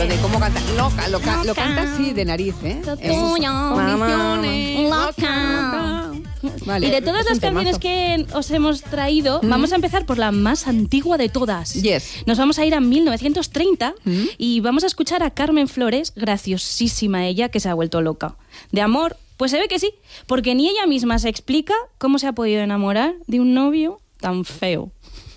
De cómo canta, lo canta así de nariz, ¿eh? Loca. Vale, Y de todas las canciones que os hemos traído, vamos a empezar por la más antigua de todas. Yes. Nos vamos a ir a 1930 y vamos a escuchar a Carmen Flores, graciosísima ella, que se ha vuelto loca. De amor, pues se ve que sí, porque ni ella misma se explica cómo se ha podido enamorar de un novio tan feo.